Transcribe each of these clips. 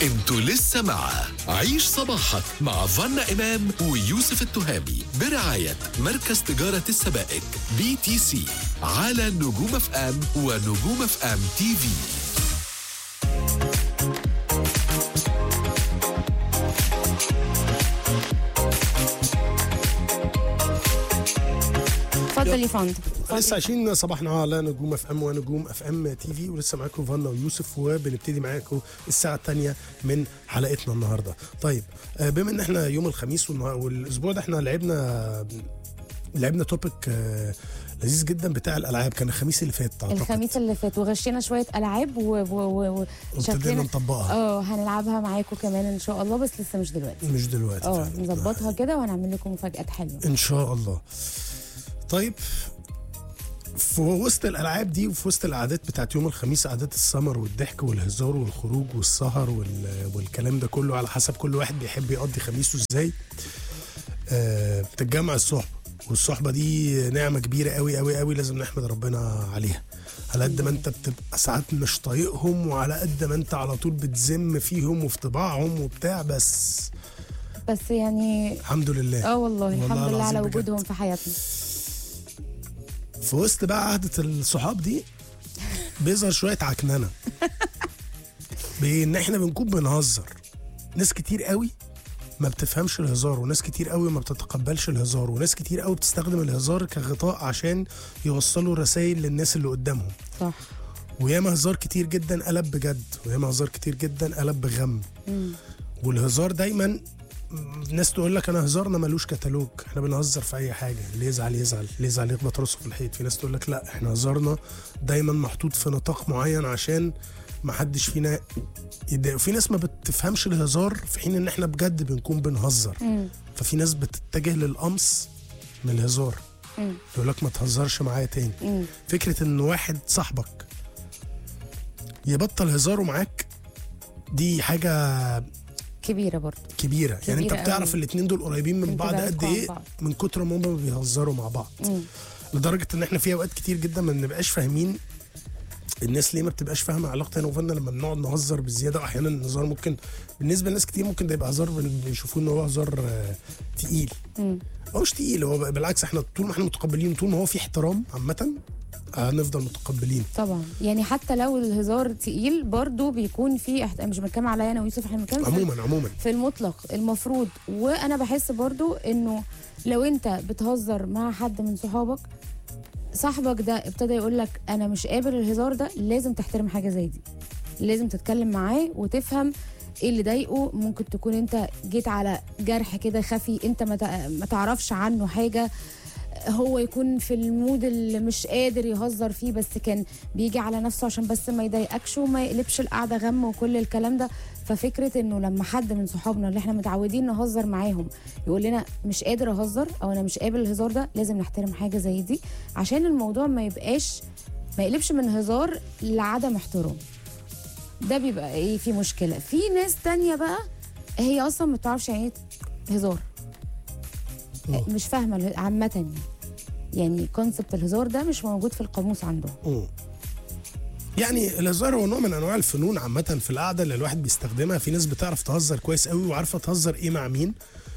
انتوا لسه مع عيش صباحك مع فانا إمام ويوسف التهامي برعاية مركز تجارة السبائك BTC على نجوم اف ام ونجوم اف ام تي في. اتفضل يا فندم. لسه عايشين صباحنا على نجوم اف ام ونجوم اف ام تي في، ولسه معاكم فانا ويوسف، وبنبتدي معاكم الساعه الثانيه من حلقتنا النهارده. طيب بما ان احنا يوم الخميس والاسبوع ده احنا لعبنا توبيك لذيذ جدا بتاع الالعاب. كان الخميس اللي فات أعتقد. الخميس اللي فات وغشينا شويه العاب وابتدينا نطبقها. هنلعبها معاكم كمان ان شاء الله، بس لسه مش دلوقتي. نظبطها كده وهنعمل لكم مفاجآت حلوه ان شاء الله. طيب في وسط الالعاب دي وفي وسط القعدات بتاعت يوم الخميس، قعدات السمر والضحك والهزار والخروج والسهر والكلام ده كله على حسب كل واحد بيحب يقضي خميسه ازاي، بتتجمع الصحبه. والصحبه دي نعمه كبيره قوي قوي قوي، لازم نحمد ربنا عليها. على قد ما انت بتبقى ساعات مش طايقهم، وعلى قد ما انت على طول بتذم فيهم وفي طباعهم وبتاع، بس يعني الحمد لله. والله الحمد لله على وجودهم بجد في حياتنا. في وسط بقى قعدة الصحاب دي بيظهر شوية عكننة بان احنا بنكون بنهزر. ناس كتير قوي ما بتفهمش الهزار، وناس كتير قوي ما بتتقبلش الهزار، وناس كتير قوي بتستخدم الهزار كغطاء عشان يوصلوا رسائل للناس اللي قدامهم. صح. وياما هزار كتير جدا قلب بجد، وياما هزار كتير جدا قلب بغم. والهزار دايما ناس تقول لك انا هزارنا ملوش كتالوج، احنا بنهزر في اي حاجه، اللي يزعل يزعل، اللي يزعل يخبط راسه في الحيط. في ناس تقول لك لا، احنا هزارنا دايما محطوط في نطاق معين عشان ما حدش فينا يتضايق. وفي ناس ما بتفهمش الهزار في حين ان احنا بجد بنكون بنهزر. ففي ناس بتتجه للقمص من الهزار، يقول لك ما تهزرش معايا تاني. فكره ان واحد صاحبك يبطل هزاره معاك دي حاجه كبيره برضه، كبيره. يعني انت بتعرف الاتنين دول قريبين من بعض قد ايه من كتر ما هم بيهزروا مع بعض. لدرجه ان احنا في اوقات كتير جدا ما بنبقاش فاهمين الناس ليه ما بتبقاش فاهمه علاقتنا انا وفنا لما بنقعد نهزر بزياده. واحيانا الهزار ممكن بالنسبه لناس كتير ممكن ده يبقى هزار بيشوفوه ان هو هزار تقيل. هو مش تقيل، هو بالعكس، احنا طول ما احنا متقبلين، طول ما هو في احترام عامه هنفضل متقبلين طبعا. يعني حتى لو الهزار تقيل برضو بيكون في مش بنتكلم عليا انا ويوسف، احنا بنتكلم عموما في المطلق المفروض. وانا بحس برضو انه لو انت بتهزر مع حد من صاحبك ده ابتدى يقول لك انا مش قابل الهزار ده، لازم تحترم حاجه زي دي، لازم تتكلم معاه وتفهم ايه اللي ضايقه. ممكن تكون انت جيت على جرح كده خفي انت ما تعرفش عنه حاجه، هو يكون في المود اللي مش قادر يهزر فيه، بس كان بيجي على نفسه عشان بس ما يضايقكش وما يقلبش القعده غم وكل الكلام ده. ففكره انه لما حد من صحابنا اللي احنا متعودين نهزر معاهم يقول لنا مش قادر اهزر او انا مش قابل الهزار ده، لازم نحترم حاجه زي دي عشان الموضوع ما يقلبش من هزار لعدم احترام. ده بيبقى في مشكله. في ناس تانية بقى هي اصلا ما بتعرفش يعني هزار، مش فاهمه عامه، يعني كونسبت الهزار ده مش موجود في القاموس عندهم. يعني الهزار هو نوع من انواع الفنون عامه في القعده اللي الواحد بيستخدمها. في ناس بتعرف تهزر كويس قوي وعارفه تهزر ايه مع مين،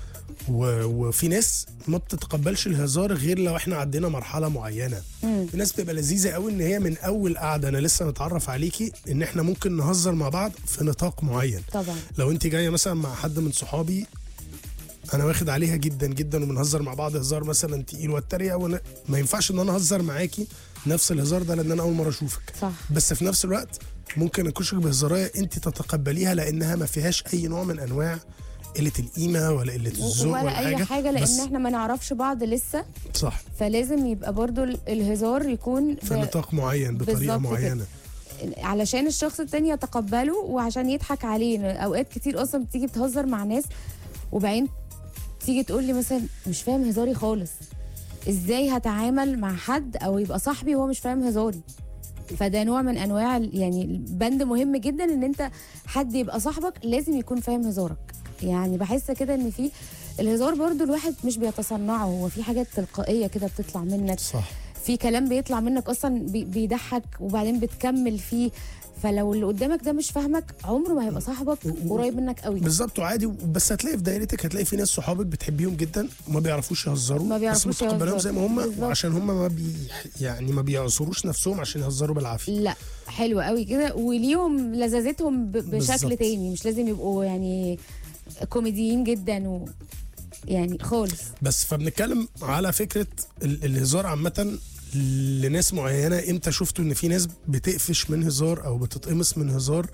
وفي ناس ما بتتقبلش الهزار غير لو احنا عدينا مرحله معينه. في ناس بتبقى لذيذه قوي ان هي من اول قعده انا لسه متعرف عليكي ان احنا ممكن نهزر مع بعض في نطاق معين. طبعا لو انت جايه مثلا مع حد من صحابي انا واخد عليها جدا جدا وبنهزر مع بعض هزار مثلا تقيل والتريقه، ما ينفعش ان انا اهزر معاكي نفس الهزار ده لان انا اول مره اشوفك. صح. بس في نفس الوقت ممكن اكشك بهزاريه انت تتقبليها لانها ما فيهاش اي نوع من انواع قله القيمه ولا قله الذوق ولا اي حاجه، لان احنا ما نعرفش بعض لسه. صح. فلازم يبقى برضو الهزار يكون في نطاق معين بطريقه معينه علشان الشخص التاني يتقبله وعشان يضحك عليه. اوقات كتير اصلا بتيجي بتهزر مع ناس وبعدين تيجي تقول لي مثلا مش فاهم هزاري خالص، ازاي هتعامل مع حد او يبقى صاحبي وهو مش فاهم هزاري؟ فده نوع من انواع يعني بند مهم جدا ان انت حد يبقى صاحبك لازم يكون فاهم هزارك. يعني بحس كده ان في الهزار برضو الواحد مش بيتصنعه، هو في حاجات تلقائيه كده بتطلع منك. صح. في كلام بيطلع منك اصلا بيضحك وبعدين بتكمل فيه. فلو اللي قدامك ده مش فاهمك عمره ما هيبقى صاحبك قريب منك قوي. بالظبط، وعادي. بس هتلاقي في دايرتك هتلاقي في ناس صحابك بتحبيهم جدا وما بيعرفوش يهزروا، ما بيعرفوش بس متقبلهم زي ما هم، بالظبط. وعشان هم يعني ما بيعصروش نفسهم عشان يهزروا بالعافيه. لا حلو قوي كده، وليهم لذاذتهم بشكل بالظبط. تاني، مش لازم يبقوا يعني كوميديين جدا يعني خالص. بس فبنتكلم على فكره الهزار عامه لناس معينه. امتى شفتوا ان في ناس بتقفش من هزار او بتتقمص من هزار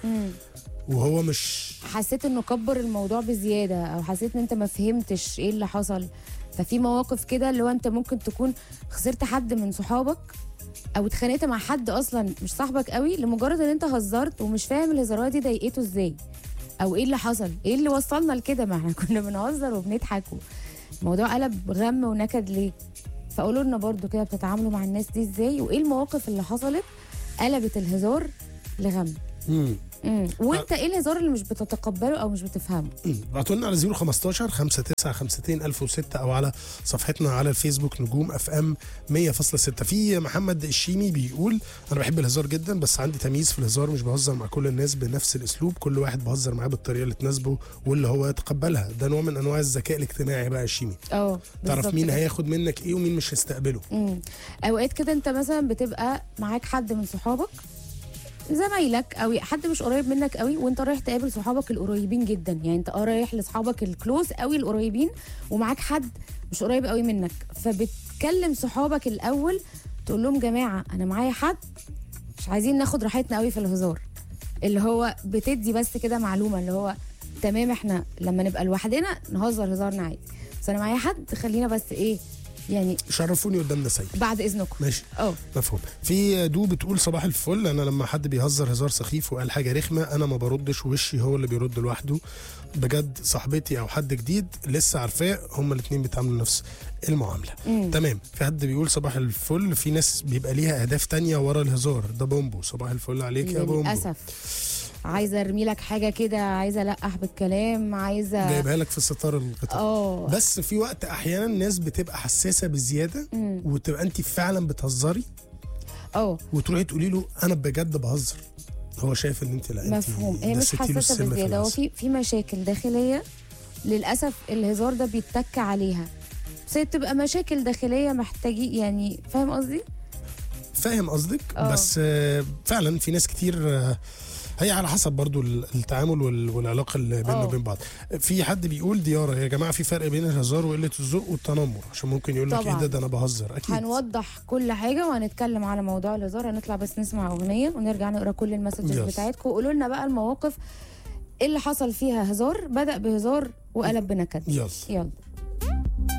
وهو مش حسيت انه كبر الموضوع بزياده، او حسيت ان انت ما فهمتش ايه اللي حصل. ففي مواقف كده اللي هو انت ممكن تكون خسرت حد من صحابك او اتخانقت مع حد اصلا مش صاحبك قوي لمجرد ان انت هزرت ومش فاهم الهزارات دي ضايقته ازاي، او ايه اللي حصل، ايه اللي وصلنا لكده. ما احنا كنا بنهزر وبنضحك، الموضوع قلب غم ونكد ليه؟ فقولوا لنا برضو كده بتتعاملوا مع الناس دي ازاي، وايه المواقف اللي حصلت قلبت الهزار لغم. وانت ايه الهزار اللي مش بتتقبله او مش بتفهمه؟ بعتوا لنا على 015 5952 1006 او على صفحتنا على الفيسبوك نجوم اف ام 100.6. في محمد الشيمي بيقول انا بحب الهزار جدا بس عندي تمييز في الهزار، مش بهزر مع كل الناس بنفس الاسلوب، كل واحد بهزر معاه بالطريقه اللي تناسبه واللي هو يتقبلها. ده نوع من انواع الذكاء الاجتماعي بقى يا شيمي. تعرف مين هياخد منك ايه ومين مش هيستقبله. اوقات كده انت مثلا بتبقى معاك حد من صحابك زمايلك او حد مش قريب منك قوي، وانت رايح تقابل صحابك القريبين جدا، يعني انت رايح لاصحابك الكلوز قوي القريبين ومعاك حد مش قريب قوي منك، فبتكلم صحابك الاول تقول لهم جماعه انا معايا حد مش عايزين ناخد راحتنا قوي في الهزار، اللي هو بتدي بس كده معلومه اللي هو تمام احنا لما نبقى لوحدنا نهزر هزارنا عادي، بس انا معايا حد خلينا بس ايه يعني شرفوني قدامنا سيد بعد اذنكم. ماشي مفهوم. في دو بتقول صباح الفل، انا لما حد بيهزر هزار سخيف وقال حاجه رخمه انا ما بردش، وشي هو اللي بيرد لوحده. بجد صاحبتي او حد جديد لسه عارفاه هما الاثنين بيتعاملوا نفس المعامله. تمام. في حد بيقول صباح الفل، في ناس بيبقى ليها اهداف تانية ورا الهزار. ده بومبو، صباح الفل عليك يا بومبو. للاسف عايزه ارمي لك حاجه كده، عايزه القح بالكلام، عايزه جايبها لك في ستار القطار. بس في وقت احيانا الناس بتبقى حساسه بزياده وتبقى انت فعلا بتهزري وتروحي تقولي له انا بجد بهزر، هو شايف ان انت لا انت مفهوم. هي مش حساسه بزياده، هو في مشاكل داخليه للاسف الهزار ده بيتك عليها، بس هي بتبقى مشاكل داخليه محتاجين يعني. فاهم قصدي؟ فاهم قصدك. بس فعلا في ناس كتير هي على حسب برضو التعامل والعلاقه اللي بيننا وبين بعض. في حد بيقول ديارة يا جماعه في فرق بين الهزار وقله الذوق والتنمر، عشان ممكن يقول لك ايه ده انا بهزر. اكيد هنوضح كل حاجه وهنتكلم على موضوع الهزار. هنطلع بس نسمع اغنيه ونرجع نقرا كل المسجز بتاعتكم. قولوا لنا بقى المواقف اللي حصل فيها هزار، بدأ بهزار وقلب بنكد. يلا